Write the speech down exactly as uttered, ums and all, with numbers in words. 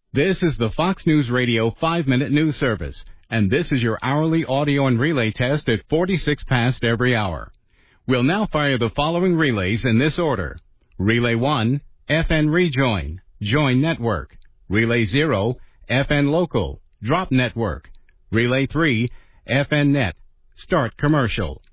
This is the Fox News Radio five minute news service, and this is your hourly audio and relay test at forty-six past every hour. We'll now fire the following relays in this order. Relay one, F N Rejoin, Join Network. Relay zero, F N Local, Drop Network. Relay three, F N Net, Start Commercial.